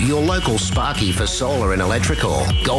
your local Sparky for solar and electrical.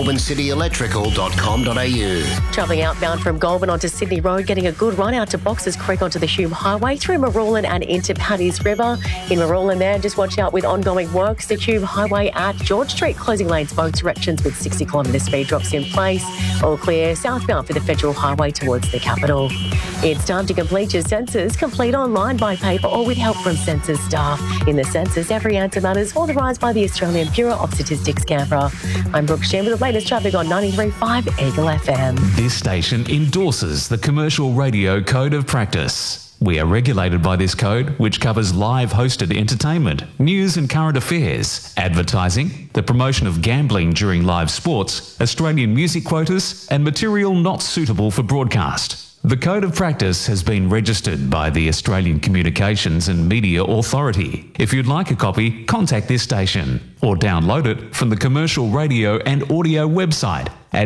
GoulburnCityElectrical.com.au. Travelling outbound from Goulburn onto Sydney Road, getting a good run out to Boxers Creek onto the Hume Highway through Marulan and into Paddy's River. In Marulan there, just watch out with ongoing works. The Hume Highway at George Street, closing lanes both directions with 60km speed drops in place. All clear southbound for the Federal Highway towards the capital. It's time to complete your census. Complete online, by paper or with help from census staff. In the census, every answer matters, authorised by the Australian Bureau of Statistics, Canberra. I'm Brooke Shen with the latest traffic on 93.5 Eagle FM. This station endorses the Commercial Radio Code of Practice. We are regulated by this code, which covers live hosted entertainment, news and current affairs, advertising, the promotion of gambling during live sports, Australian music quotas, and material not suitable for broadcast. The Code of Practice has been registered by the Australian Communications and Media Authority. If you'd like a copy, contact this station or download it from the Commercial Radio and Audio website at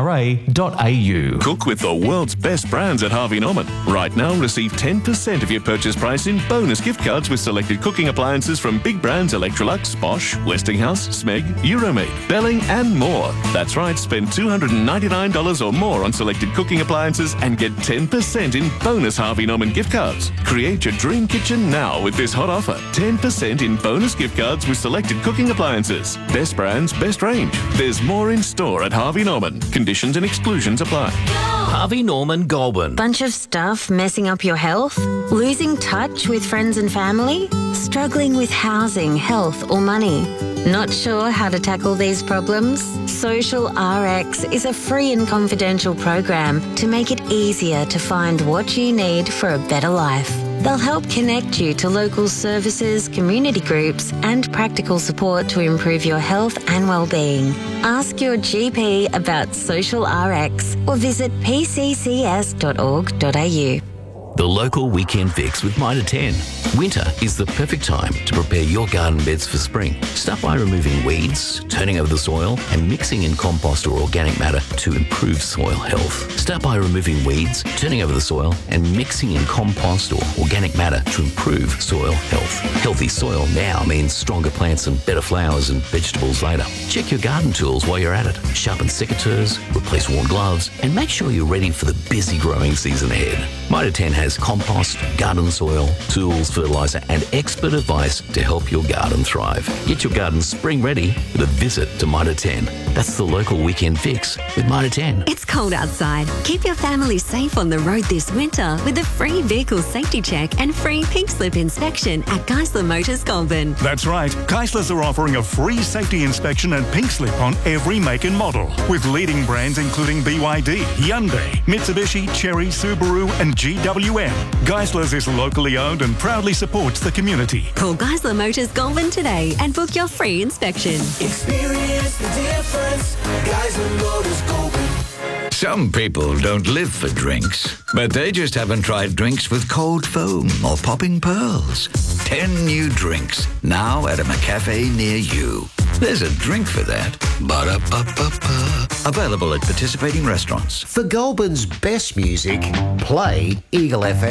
cra.au. Cook with the world's best brands at Harvey Norman. Right now, receive 10% of your purchase price in bonus gift cards with selected cooking appliances from big brands Electrolux, Bosch, Westinghouse, Smeg, Euromade, Belling and more. That's right, spend $299 or more on selected cooking appliances and get 10% in bonus Harvey Norman gift cards. Create your dream kitchen now with this hot offer. 10% in bonus gift cards with selected cooking appliances. Best brands, best range. There's more in store at Harvey Norman. Conditions and exclusions apply. Harvey Norman Goulburn. Bunch of stuff messing up your health? Losing touch with friends and family? Struggling with housing, health or money? Not sure how to tackle these problems? Social RX is a free and confidential program to make it easier to find what you need for a better life. They'll help connect you to local services, community groups and practical support to improve your health and well-being. Ask your GP about Social RX or visit pccs.org.au. The local weekend fix with Mitre 10. Winter is the perfect time to prepare your garden beds for spring. Start by removing weeds, turning over the soil and mixing in compost or organic matter to improve soil health. Start by removing weeds, turning over the soil and mixing in compost or organic matter to improve soil health. Healthy soil now means stronger plants and better flowers and vegetables later. Check your garden tools while you're at it. Sharpen secateurs, replace worn gloves and make sure you're ready for the busy growing season ahead. Mitre 10 has compost, garden soil, tools, fertiliser and expert advice to help your garden thrive. Get your garden spring ready with a visit to Mitre 10. That's the local weekend fix with Mitre 10. It's cold outside. Keep your family safe on the road this winter with a free vehicle safety check and free pink slip inspection at Geisler Motors Goulburn. That's right. Geislers are offering a free safety inspection and pink slip on every make and model with leading brands including BYD, Hyundai, Mitsubishi, Chery, Subaru and GWM. Geislers is locally owned and proudly supports the community. Call Geisler Motors Goulburn today and book your free inspection. Experience the difference. Geisler Motors Goulburn. Some people don't live for drinks, but they just haven't tried drinks with cold foam or popping pearls. 10 new drinks, now at a McCafe near you. There's a drink for that. Ba-da-ba-ba-ba. Available at participating restaurants. For Goulburn's best music, play Eagle FM.